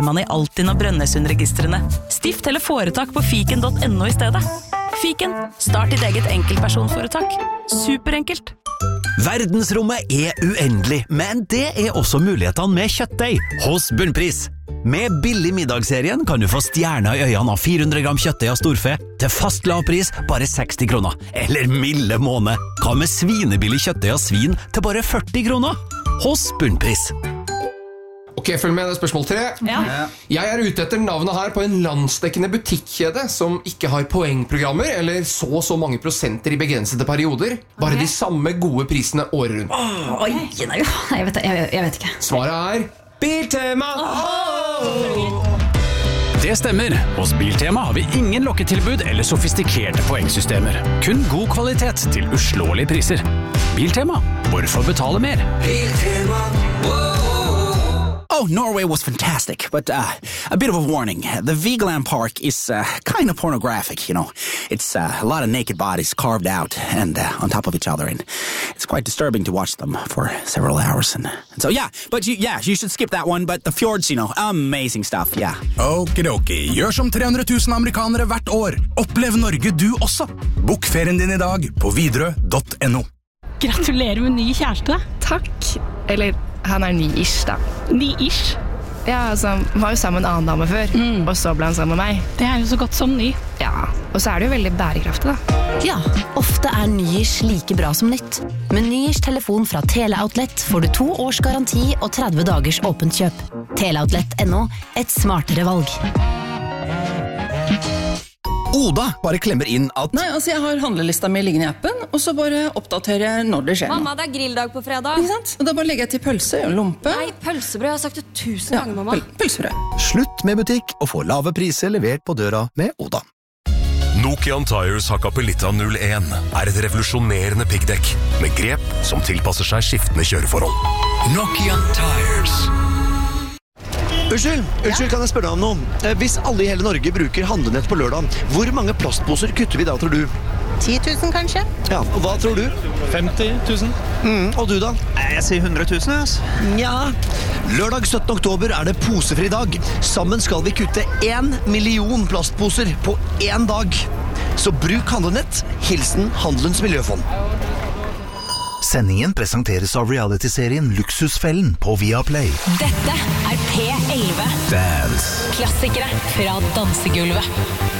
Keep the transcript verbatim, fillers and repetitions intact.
man i Altinn og Brønnøysundregistrene. Stift eller foretak på fiken punktum no i stedet. Fiken, start ditt eget enkeltpersonforetak. Superenkelt. Verdensrommet er uendelig, men det er også mulighetene med kjøttdeig hos Bunnpris. Med billig middagsserien kan du få stjerner i øynene av fire hundre gram kjøttdeig av storfe til fast lavpris bare seksti kroner. Eller milde måne, hva med svinebillig kjøttdeig av svin til bare førti kroner? Hos Bunnpris. Ok, følg med, det er spørsmål tre. Ja. Jeg er ute etter navnet her på en landsdekkende butikkjede som ikke har poengprogrammer eller så og så mange prosenter i begrensede perioder. Bare Ok. de samme gode prisene året rundt. Oi, nei, jeg vet, jeg, jeg vet ikke. Svaret er Biltema! Det stemmer. Hos Biltema har vi ingen lokketilbud eller sofistikerte poengsystemer. Kun god kvalitet til uslåelige priser. Biltema. Hvorfor betale mer? Oh, Norway was fantastic, but uh, a bit of a warning. The Vigeland Park is uh, kind of pornographic, you know. It's uh, a lot of naked bodies carved out and uh, on top of each other, and it's quite disturbing to watch them for several hours. And, and so, yeah, but you, yeah, you should skip that one, but the fjords, you know, amazing stuff, yeah. Okidoki, gjør som tre hundre tusen amerikanere hvert år. Opplev Norge du også. Bok ferien din i dag på Widerøe punktum no. Gratulerer med ny kjæreste. Takk. Eller, han er ny-ish, da. Ny-ish. Ja, altså, han var jo sammen med en annen dame før, Mm. og så ble han sammen med meg. Det er jo så godt som ny. Ja, og så er det jo veldig bærekraftig, da. Ja, ofte er Nyish like bra som nytt. Med Nyish telefon fra Teleoutlet får du to års garanti og tretti dagers åpent kjøp. Teleoutlet punktum no, et smartere valg. Oda bare klemmer inn at Nei, altså jeg har handlelista mi liggende i appen, og så bare oppdaterer jeg når det skjer. Mamma, det er grilldag på fredag. Ikke sant? Og da bare legger jeg til pølse og lompe. Nei, pølsebrød, jeg har sagt det tusen Ja, ganger, mamma. pøl pølsebrød. Slutt med butikk og få lave priser levert på døra med Oda. Nokian Tires Hakkapelitta null en er et revolusjonerende piggdekk med grep som tilpasser seg skiftende kjøreforhold. Nokian Tires. Unnskyld, unnskyld, kan jeg spørre deg om noe? Eh, Hvis alle i hele Norge bruker handlenett på lørdag, hvor mange plastposer kutter vi da, tror du? ti tusen kanskje? Ja, og hva tror du? femti tusen. Mm, og du da? Jeg sier hundre tusen, altså. Ja. Lørdag syttende oktober er det posefri dag. Sammen skal vi kutte en million plastposer på en dag. Så bruk handlenett. Hilsen Handelens Miljøfond. Sendingen presenteres av reality-serien Luksusfellen på Viaplay. Dette er P elleve. Dance. Klassikere fra dansegulvet.